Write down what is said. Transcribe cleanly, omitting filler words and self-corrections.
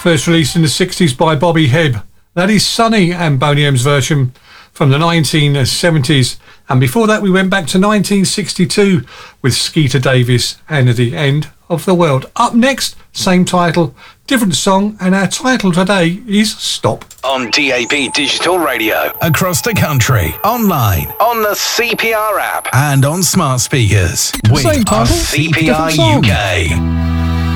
first released in the 60s by Bobby Hebb. That is Sonny and Boney M's version from the 1970s. And before that, we went back to 1962 with Skeeter Davis and The End of the World. Up next, same title, different song, and our title today is Stop. On DAB Digital Radio. Across the country, online, on the CPR app, and on smart speakers. We Same title, are CPR UK.